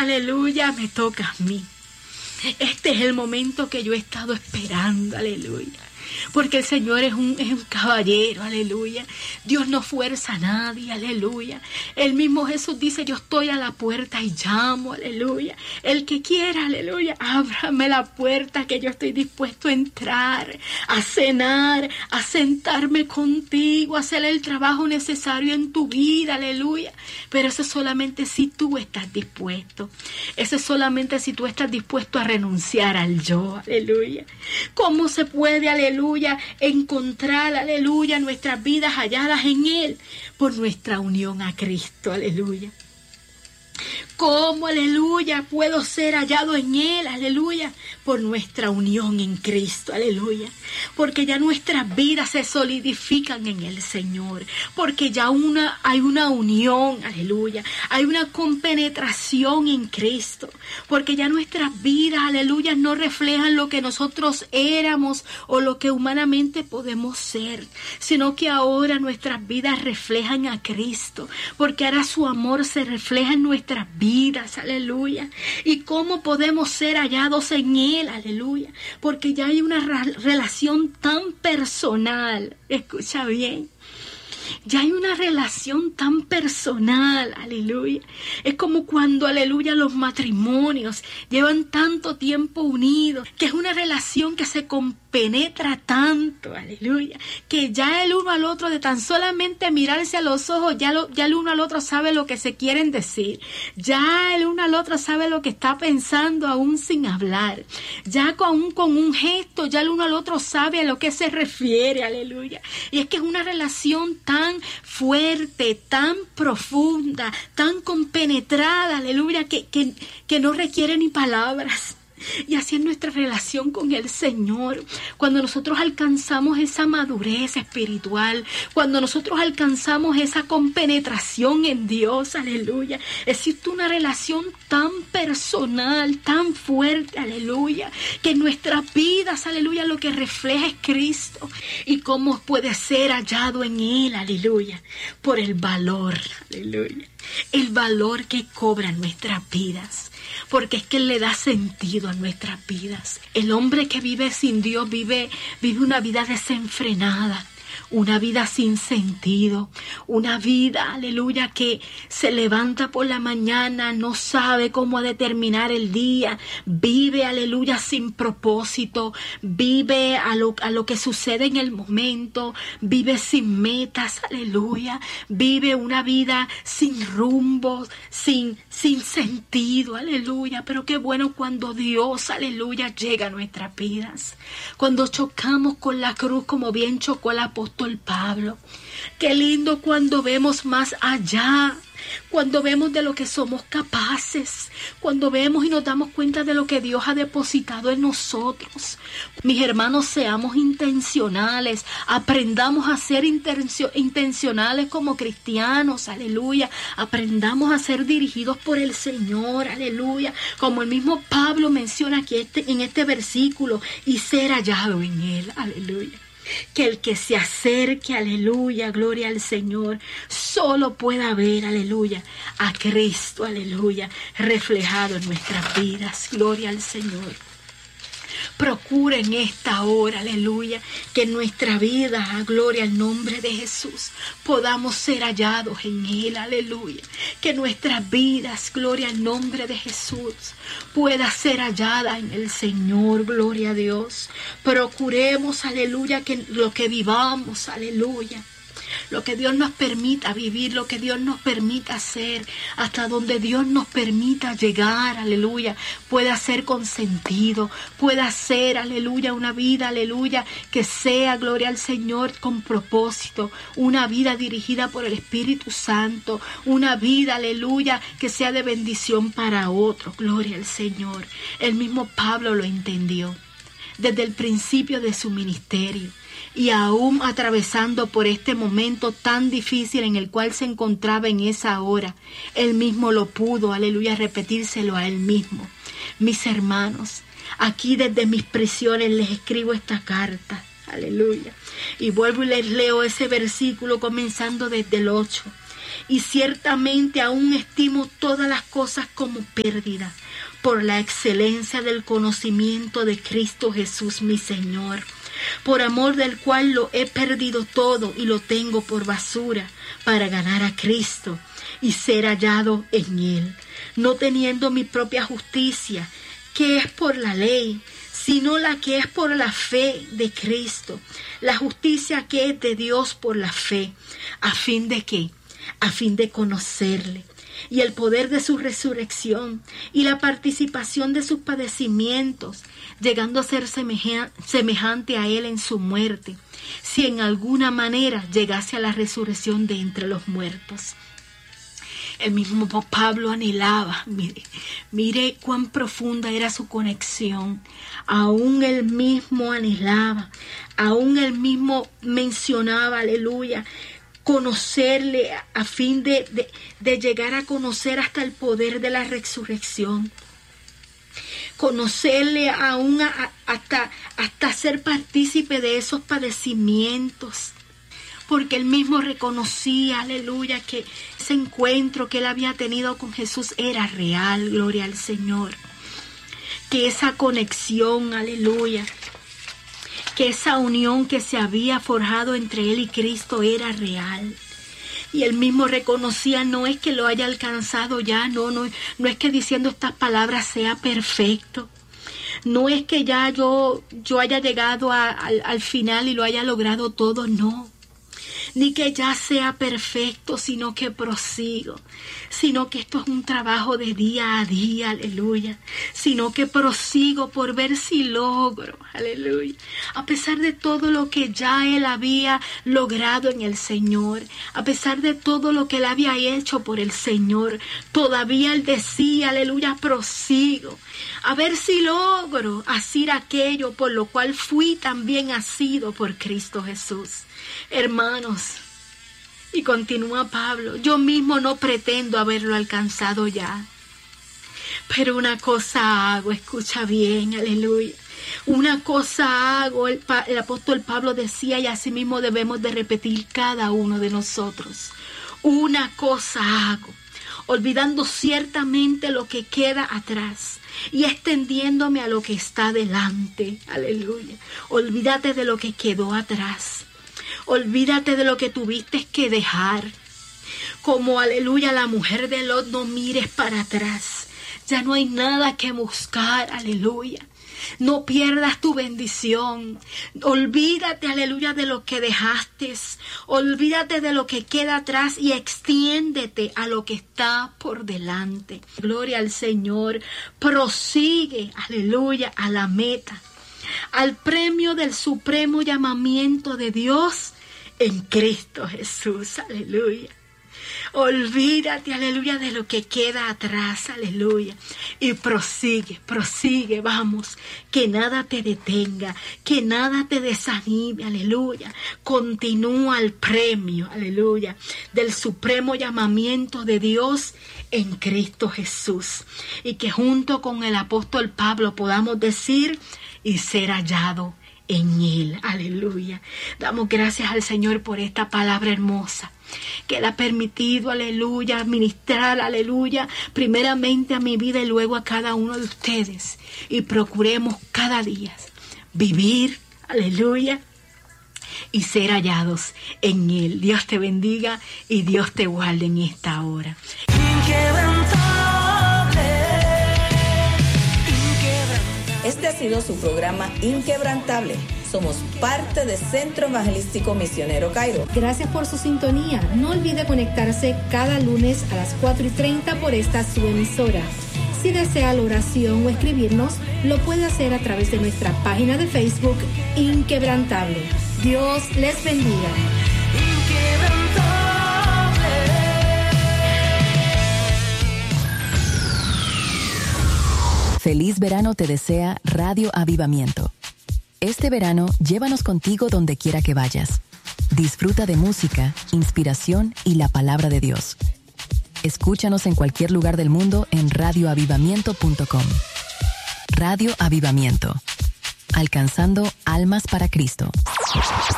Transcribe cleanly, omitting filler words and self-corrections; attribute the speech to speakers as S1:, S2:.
S1: aleluya, me toca a mí. Este es el momento que yo he estado esperando, aleluya. Porque el Señor es un caballero, aleluya. Dios no fuerza a nadie, aleluya. El mismo Jesús dice, yo estoy a la puerta y llamo, aleluya. El que quiera, aleluya, ábrame la puerta que yo estoy dispuesto a entrar, a cenar, a sentarme contigo, a hacer el trabajo necesario en tu vida, aleluya. Pero eso es solamente si tú estás dispuesto. Eso es solamente si tú estás dispuesto a renunciar al yo, aleluya. ¿Cómo se puede, aleluya, encontrar, aleluya, nuestras vidas halladas en Él? Por nuestra unión a Cristo, aleluya. ¿Cómo, aleluya, puedo ser hallado en Él, aleluya? Por nuestra unión en Cristo, aleluya. Porque ya nuestras vidas se solidifican en el Señor. Porque ya hay una unión, aleluya. Hay una compenetración en Cristo. Porque ya nuestras vidas, aleluya, no reflejan lo que nosotros éramos o lo que humanamente podemos ser. Sino que ahora nuestras vidas reflejan a Cristo. Porque ahora su amor se refleja en nuestras vidas, aleluya. ¿Y cómo podemos ser hallados en Él, aleluya? Porque ya hay una relación tan personal, escucha bien. Ya hay una relación tan personal, aleluya. Es como cuando, aleluya, los matrimonios llevan tanto tiempo unidos, que es una relación que se compenetra tanto, aleluya, que ya el uno al otro, de tan solamente mirarse a los ojos, ya el uno al otro sabe lo que se quieren decir. Ya el uno al otro sabe lo que está pensando aún sin hablar. Ya aún con un gesto, ya el uno al otro sabe a lo que se refiere, aleluya. Y es que es una relación tan fuerte, tan profunda, tan compenetrada, aleluya, que no requiere ni palabras. Y así es nuestra relación con el Señor. Cuando nosotros alcanzamos esa madurez espiritual, cuando nosotros alcanzamos esa compenetración en Dios, aleluya, existe una relación tan personal, tan fuerte, aleluya, que en nuestras vidas, aleluya, lo que refleja es Cristo. ¿Y cómo puede ser hallado en Él, aleluya? Por el valor, aleluya, el valor que cobra nuestras vidas. Porque es que Él le da sentido a nuestras vidas. El hombre que vive sin Dios vive una vida desenfrenada, una vida sin sentido, una vida, aleluya, que se levanta por la mañana, no sabe cómo determinar el día, vive, aleluya, sin propósito, vive a lo que sucede en el momento, vive sin metas, aleluya, vive una vida sin rumbo, sin sentido, aleluya. Pero qué bueno cuando Dios, aleluya, llega a nuestras vidas, cuando chocamos con la cruz como bien chocó el apóstol Pablo. Qué lindo cuando vemos más allá, cuando vemos de lo que somos capaces, cuando vemos y nos damos cuenta de lo que Dios ha depositado en nosotros. Mis hermanos, seamos intencionales, aprendamos a ser intencionales como cristianos, aleluya. Aprendamos a ser dirigidos por el Señor, aleluya. Como el mismo Pablo menciona aquí en este versículo, y ser hallado en Él, aleluya. Que el que se acerque, aleluya, gloria al Señor, solo pueda ver, aleluya, a Cristo, aleluya, reflejado en nuestras vidas, gloria al Señor. Procura en esta hora, aleluya, que en nuestra vida, gloria al nombre de Jesús, podamos ser hallados en Él, aleluya. Que nuestras vidas, gloria al nombre de Jesús, pueda ser hallada en el Señor, gloria a Dios. Procuremos, aleluya, que lo que vivamos, aleluya, lo que Dios nos permita vivir, lo que Dios nos permita hacer, hasta donde Dios nos permita llegar, aleluya, pueda ser con sentido, pueda ser, aleluya, una vida, aleluya, que sea, gloria al Señor, con propósito, una vida dirigida por el Espíritu Santo, una vida, aleluya, que sea de bendición para otros, gloria al Señor. El mismo Pablo lo entendió desde el principio de su ministerio. Y aún atravesando por este momento tan difícil en el cual se encontraba en esa hora, él mismo lo pudo, aleluya, repetírselo a él mismo. Mis hermanos, aquí desde mis prisiones les escribo esta carta, aleluya. Y vuelvo y les leo ese versículo comenzando desde el 8. y ciertamente aún estimo todas las cosas como pérdida por la excelencia del conocimiento de Cristo Jesús mi Señor, por amor del cual lo he perdido todo y lo tengo por basura para ganar a Cristo y ser hallado en Él, no teniendo mi propia justicia, que es por la ley, sino la que es por la fe de Cristo, la justicia que es de Dios por la fe, ¿a fin de qué? A fin de conocerle y el poder de su resurrección y la participación de sus padecimientos, llegando a ser semejante a él en su muerte, si en alguna manera llegase a la resurrección de entre los muertos. El mismo Pablo anhelaba, mire cuán profunda era su conexión. Aún él mismo anhelaba, aún él mismo mencionaba, aleluya, conocerle a fin de llegar a conocer hasta el poder de la resurrección. Conocerle aún hasta ser partícipe de esos padecimientos. Porque él mismo reconocía, aleluya, que ese encuentro que él había tenido con Jesús era real, gloria al Señor. Que esa conexión, aleluya, que esa unión que se había forjado entre él y Cristo era real. Y él mismo reconocía, no es que lo haya alcanzado ya, no es que diciendo estas palabras sea perfecto. No es que ya yo haya llegado al final y lo haya logrado todo, no. Ni que ya sea perfecto, sino que prosigo, sino que esto es un trabajo de día a día, aleluya, sino que prosigo por ver si logro, aleluya, a pesar de todo lo que ya él había logrado en el Señor, a pesar de todo lo que él había hecho por el Señor, todavía él decía, aleluya, prosigo, a ver si logro hacer aquello por lo cual fui también asido por Cristo Jesús. Hermanos, y continúa Pablo, yo mismo no pretendo haberlo alcanzado ya, pero una cosa hago, escucha bien, aleluya, una cosa hago, el apóstol Pablo decía, y así mismo debemos de repetir cada uno de nosotros, una cosa hago, olvidando ciertamente lo que queda atrás y extendiéndome a lo que está delante, aleluya, olvídate de lo que quedó atrás. Olvídate de lo que tuviste que dejar. Como, aleluya, la mujer de Lot, no mires para atrás. Ya no hay nada que buscar, aleluya. No pierdas tu bendición. Olvídate, aleluya, de lo que dejaste. Olvídate de lo que queda atrás y extiéndete a lo que está por delante. Gloria al Señor. Prosigue, aleluya, a la meta, al premio del supremo llamamiento de Dios en Cristo Jesús, aleluya. Olvídate, aleluya, de lo que queda atrás, aleluya, y prosigue, vamos, que nada te detenga, que nada te desanime, aleluya. Continúa el premio, aleluya, del supremo llamamiento de Dios en Cristo Jesús, y que junto con el apóstol Pablo podamos decir y ser hallado en él, aleluya. Damos gracias al Señor por esta palabra hermosa que Él ha permitido, aleluya, ministrar, aleluya, primeramente a mi vida y luego a cada uno de ustedes, y procuremos cada día vivir, aleluya, y ser hallados en Él. Dios te bendiga y Dios te guarde en esta hora.
S2: Este ha sido su programa Inquebrantable. Somos parte de Centro Evangelístico Misionero Cairo.
S3: Gracias por su sintonía. No olvide conectarse cada lunes a las 4:30 por esta su emisora. Si desea la oración o escribirnos, lo puede hacer a través de nuestra página de Facebook Inquebrantable. Dios les bendiga.
S4: Feliz verano te desea Radio Avivamiento. Este verano, llévanos contigo donde quiera que vayas. Disfruta de música, inspiración y la palabra de Dios. Escúchanos en cualquier lugar del mundo en radioavivamiento.com. Radio Avivamiento. Alcanzando almas para Cristo.